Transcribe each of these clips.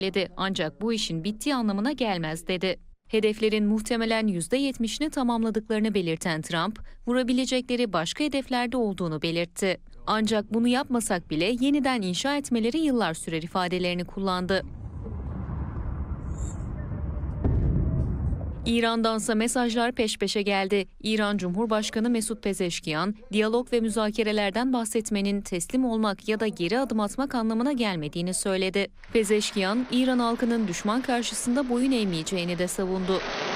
Ancak bu işin bittiği anlamına gelmez dedi. Hedeflerin muhtemelen %70'ini tamamladıklarını belirten Trump, vurabilecekleri başka hedeflerde olduğunu belirtti. Ancak bunu yapmasak bile yeniden inşa etmeleri yıllar sürer ifadelerini kullandı. İran'dansa mesajlar peş peşe geldi. İran Cumhurbaşkanı Mesut Pezeşkiyan, diyalog ve müzakerelerden bahsetmenin teslim olmak ya da geri adım atmak anlamına gelmediğini söyledi. Pezeşkiyan, İran halkının düşman karşısında boyun eğmeyeceğini de savundu.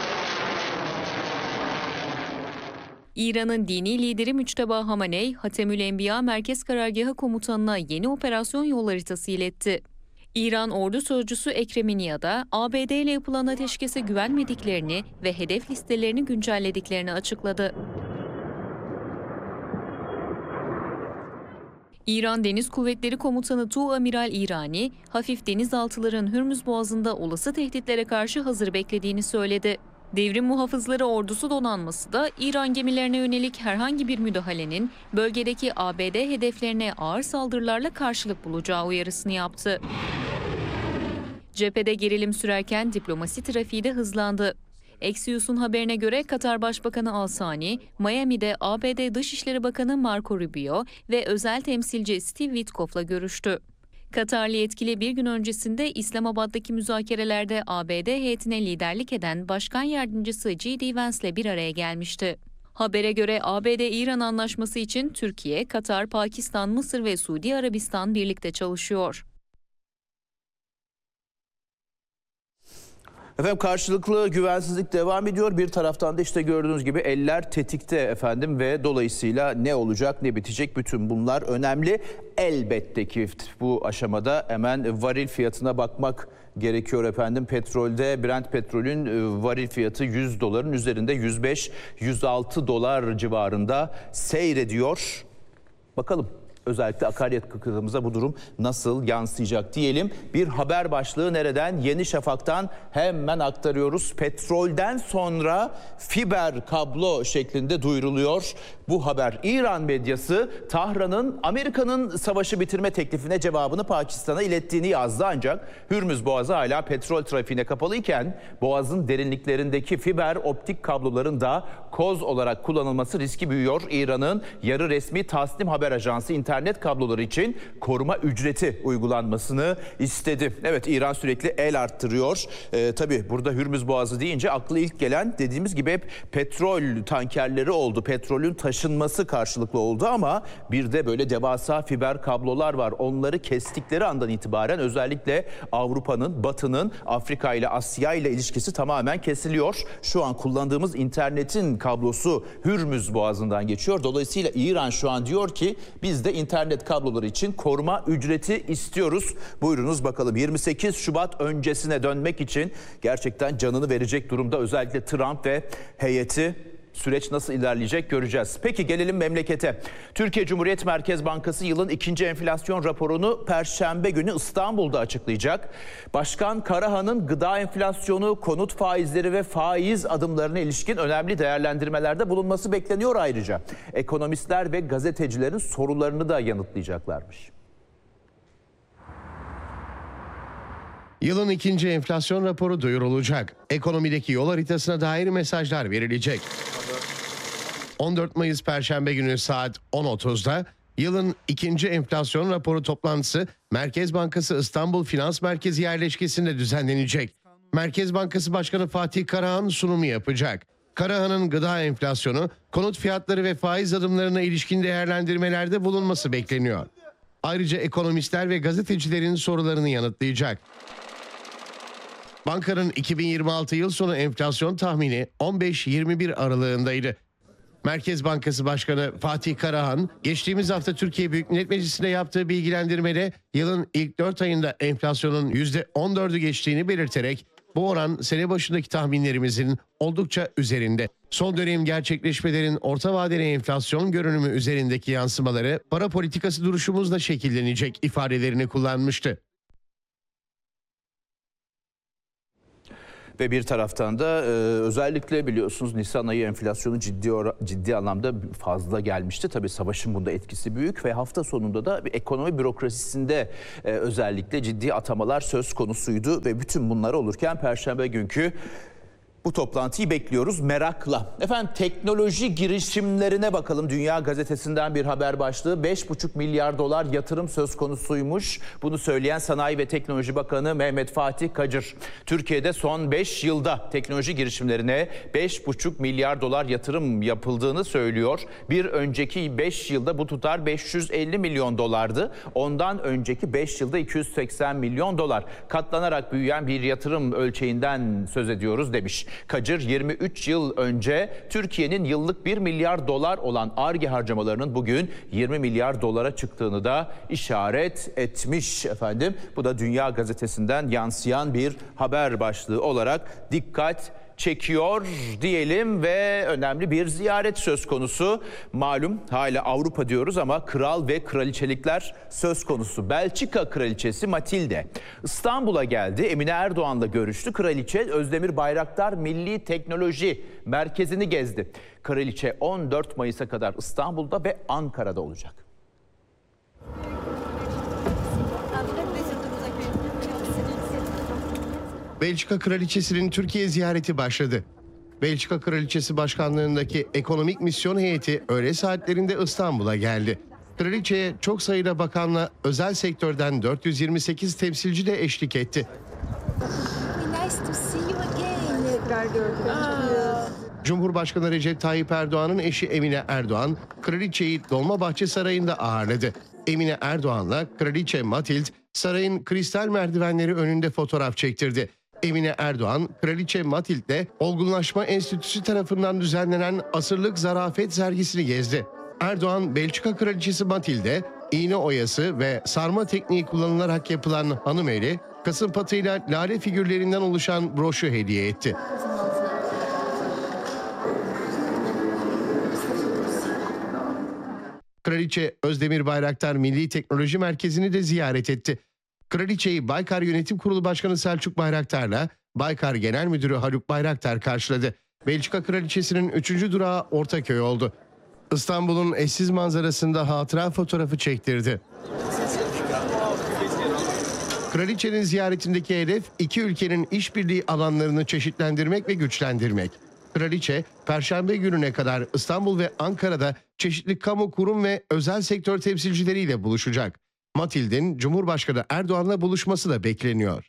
İran'ın dini lideri Müçteba Hamaney, Hatemül Enbiya Merkez Karargahı Komutanı'na yeni operasyon yol haritası iletti. İran ordu sözcüsü Ekrem İnaya da ABD ile yapılan ateşkese güvenmediklerini ve hedef listelerini güncellediklerini açıkladı. İran Deniz Kuvvetleri Komutanı Tuğamiral İrani, hafif denizaltıların Hürmüz Boğazı'nda olası tehditlere karşı hazır beklediğini söyledi. Devrim Muhafızları Ordusu donanması da İran gemilerine yönelik herhangi bir müdahalenin bölgedeki ABD hedeflerine ağır saldırılarla karşılık bulacağı uyarısını yaptı. Cephede gerilim sürerken diplomasi trafiği de hızlandı. Axios'un haberine göre Katar Başbakanı Al-Sani, Miami'de ABD Dışişleri Bakanı Marco Rubio ve özel temsilci Steve Witkoff'la görüştü. Katarlı yetkili bir gün öncesinde İslamabad'daki müzakerelerde ABD heyetine liderlik eden Başkan Yardımcısı J.D. Vance'le bir araya gelmişti. Habere göre ABD-İran anlaşması için Türkiye, Katar, Pakistan, Mısır ve Suudi Arabistan birlikte çalışıyor. Efendim karşılıklı güvensizlik devam ediyor. Bir taraftan da işte gördüğünüz gibi eller tetikte efendim ve dolayısıyla ne olacak ne bitecek bütün bunlar önemli. Elbette ki bu aşamada hemen varil fiyatına bakmak gerekiyor efendim. Petrolde Brent petrolün varil fiyatı 100 doların üzerinde 105-106 dolar civarında seyrediyor. Bakalım. Özellikle akaryakıtımıza bu durum nasıl yansıyacak diyelim. Bir haber başlığı nereden? Yeni Şafak'tan hemen aktarıyoruz. Petrolden sonra fiber kablo şeklinde duyuruluyor bu haber. İran medyası Tahran'ın Amerika'nın savaşı bitirme teklifine cevabını Pakistan'a ilettiğini yazdı. Ancak Hürmüz Boğazı hala petrol trafiğine kapalıyken boğazın derinliklerindeki fiber optik kabloların da koz olarak kullanılması riski büyüyor. İran'ın yarı resmi Tasnim Haber Ajansı internet kabloları için koruma ücreti uygulanmasını istedi. Evet, İran sürekli el arttırıyor. Tabii burada Hürmüz Boğazı deyince aklı ilk gelen dediğimiz gibi hep petrol tankerleri oldu. Petrolün taşınması karşılıklı oldu ama bir de böyle devasa fiber kablolar var. Onları kestikleri andan itibaren özellikle Avrupa'nın, Batı'nın Afrika ile Asya ile ilişkisi tamamen kesiliyor. Şu an kullandığımız internetin kablosu Hürmüz Boğazı'ndan geçiyor. Dolayısıyla İran şu an diyor ki biz de internet kabloları için koruma ücreti istiyoruz. Buyurunuz bakalım. 28 Şubat öncesine dönmek için gerçekten canını verecek durumda özellikle Trump ve heyeti. Süreç nasıl ilerleyecek göreceğiz. Peki gelelim memlekete. Türkiye Cumhuriyet Merkez Bankası yılın ikinci enflasyon raporunu Perşembe günü İstanbul'da açıklayacak. Başkan Karahan'ın gıda enflasyonu, konut faizleri ve faiz adımlarına ilişkin önemli değerlendirmelerde bulunması bekleniyor ayrıca. Ekonomistler ve gazetecilerin sorularını da yanıtlayacaklarmış. Yılın ikinci enflasyon raporu duyurulacak. Ekonomideki yol haritasına dair mesajlar verilecek. 14 Mayıs Perşembe günü saat 10.30'da yılın ikinci enflasyon raporu toplantısı Merkez Bankası İstanbul Finans Merkezi yerleşkesinde düzenlenecek. Merkez Bankası Başkanı Fatih Karahan sunumu yapacak. Karahan'ın gıda enflasyonu, konut fiyatları ve faiz adımlarına ilişkin değerlendirmelerde bulunması bekleniyor. Ayrıca ekonomistler ve gazetecilerin sorularını yanıtlayacak. Bankanın 2026 yıl sonu enflasyon tahmini 15-21 aralığındaydı. Merkez Bankası Başkanı Fatih Karahan, geçtiğimiz hafta Türkiye Büyük Millet Meclisi'nde yaptığı bilgilendirmede yılın ilk 4 ayında enflasyonun %14'ü geçtiğini belirterek bu oran sene başındaki tahminlerimizin oldukça üzerinde. Son dönem gerçekleşmelerin orta vadeli enflasyon görünümü üzerindeki yansımaları para politikası duruşumuzla şekillenecek ifadelerini kullanmıştı. Ve bir taraftan da özellikle biliyorsunuz Nisan ayı enflasyonu ciddi anlamda fazla gelmişti. Tabii savaşın bunda etkisi büyük ve hafta sonunda da bir ekonomi bürokrasisinde özellikle ciddi atamalar söz konusuydu. Ve bütün bunlar olurken Perşembe günkü bu toplantıyı bekliyoruz merakla. Efendim teknoloji girişimlerine bakalım. Dünya Gazetesi'nden bir haber başlığı. 5,5 milyar dolar yatırım söz konusuymuş. Bunu söyleyen Sanayi ve Teknoloji Bakanı Mehmet Fatih Kacır. Türkiye'de son 5 yılda teknoloji girişimlerine 5,5 milyar dolar yatırım yapıldığını söylüyor. Bir önceki 5 yılda bu tutar 550 milyon dolardı. Ondan önceki 5 yılda 280 milyon dolar. Katlanarak büyüyen bir yatırım ölçeğinden söz ediyoruz demiş. Kacır 23 yıl önce Türkiye'nin yıllık 1 milyar dolar olan Ar-Ge harcamalarının bugün 20 milyar dolara çıktığını da işaret etmiş efendim. Bu da Dünya Gazetesi'nden yansıyan bir haber başlığı olarak dikkat çekiyor diyelim ve önemli bir ziyaret söz konusu. Malum hala Avrupa diyoruz ama kral ve kraliçelikler söz konusu. Belçika kraliçesi Matilde İstanbul'a geldi. Emine Erdoğan'la görüştü. Kraliçe Özdemir Bayraktar Milli Teknoloji Merkezi'ni gezdi. Kraliçe 14 Mayıs'a kadar İstanbul'da ve Ankara'da olacak. Belçika Kraliçesi'nin Türkiye ziyareti başladı. Belçika Kraliçesi Başkanlığındaki ekonomik misyon heyeti öğle saatlerinde İstanbul'a geldi. Kraliçe'ye çok sayıda bakanla özel sektörden 428 temsilci de eşlik etti. Cumhurbaşkanı Recep Tayyip Erdoğan'ın eşi Emine Erdoğan, Kraliçe'yi Dolmabahçe Sarayı'nda ağırladı. Emine Erdoğan'la Kraliçe Matild, sarayın kristal merdivenleri önünde fotoğraf çektirdi. Emine Erdoğan, Kraliçe Matild'le Olgunlaşma Enstitüsü tarafından düzenlenen Asırlık Zarafet sergisini gezdi. Erdoğan, Belçika Kraliçesi Matild'e iğne oyası ve sarma tekniği kullanılarak yapılan hanım eli, kasım patıyla lale figürlerinden oluşan broşu hediye etti. Kraliçe Özdemir Bayraktar Milli Teknoloji Merkezi'ni de ziyaret etti. Kraliçeyi Baykar Yönetim Kurulu Başkanı Selçuk Bayraktar'la Baykar Genel Müdürü Haluk Bayraktar karşıladı. Belçika Kraliçesi'nin 3. durağı Ortaköy oldu. İstanbul'un eşsiz manzarasında hatıra fotoğrafı çektirdi. Kraliçenin ziyaretindeki hedef iki ülkenin işbirliği alanlarını çeşitlendirmek ve güçlendirmek. Kraliçe, Perşembe gününe kadar İstanbul ve Ankara'da çeşitli kamu kurum ve özel sektör temsilcileriyle buluşacak. Matild'in Cumhurbaşkanı Erdoğan'la buluşması da bekleniyor.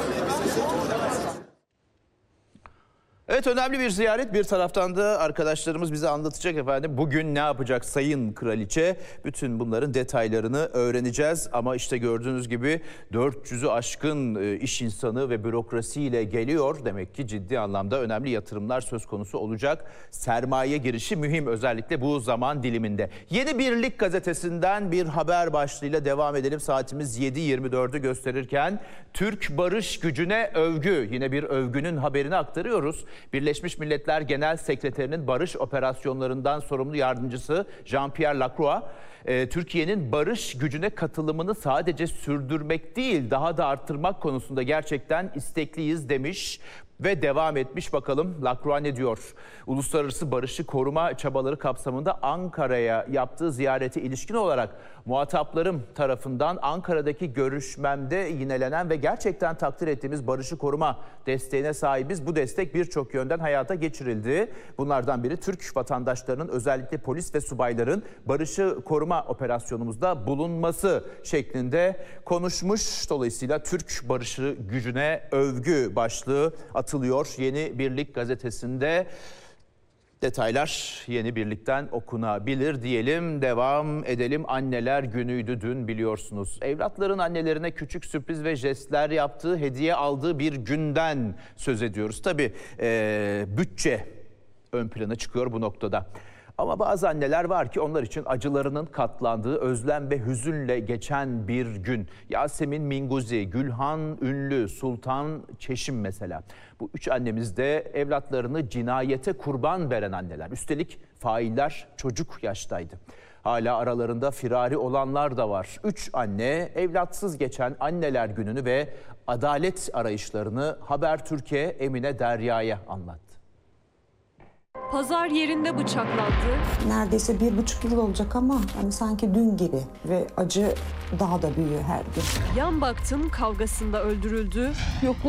Evet, önemli bir ziyaret. Bir taraftan da arkadaşlarımız bize anlatacak efendim. Bugün ne yapacak Sayın Kraliçe? Bütün bunların detaylarını öğreneceğiz. Ama işte gördüğünüz gibi 400'ü aşkın iş insanı ve bürokrasiyle geliyor. Demek ki ciddi anlamda önemli yatırımlar söz konusu olacak. Sermaye girişi mühim, özellikle bu zaman diliminde. Yeni Birlik gazetesinden bir haber başlığıyla devam edelim. Saatimiz 7.24'ü gösterirken Türk barış gücüne övgü. Yine bir övgünün haberini aktarıyoruz. Birleşmiş Milletler Genel Sekreterinin barış operasyonlarından sorumlu yardımcısı Jean-Pierre Lacroix, Türkiye'nin barış gücüne katılımını sadece sürdürmek değil, daha da arttırmak konusunda gerçekten istekliyiz demiş. Ve devam etmiş, bakalım Lacroix ne diyor? Uluslararası barışı koruma çabaları kapsamında Ankara'ya yaptığı ziyarete ilişkin olarak muhataplarım tarafından Ankara'daki görüşmemde yinelenen ve gerçekten takdir ettiğimiz barışı koruma desteğine sahibiz. Bu destek birçok yönden hayata geçirildi. Bunlardan biri Türk vatandaşlarının, özellikle polis ve subayların barışı koruma operasyonumuzda bulunması şeklinde konuşmuş. Dolayısıyla Türk barışı gücüne övgü başlığı atılıyor Yeni Birlik gazetesinde. Detaylar Yeni Birlik'ten okunabilir diyelim, devam edelim. Anneler Günü'ydü dün, biliyorsunuz. Evlatların annelerine küçük sürpriz ve jestler yaptığı, hediye aldığı bir günden söz ediyoruz. Tabii bütçe ön plana çıkıyor bu noktada. Ama bazı anneler var ki onlar için acılarının katlandığı, özlem ve hüzünle geçen bir gün. Yasemin Minguzi, Gülhan Ünlü, Sultan Çeşim mesela. Bu üç annemiz de evlatlarını cinayete kurban veren anneler. Üstelik failler çocuk yaştaydı. Hala aralarında firari olanlar da var. 3 anne evlatsız geçen anneler gününü ve adalet arayışlarını Habertürk'e Emine Derya'ya anlattı. Pazar yerinde bıçaklandı. Neredeyse 1,5 yıl olacak ama hani sanki dün gibi ve acı daha da büyüyor her gün. Yan baktım kavgasında öldürüldü. Yokluğu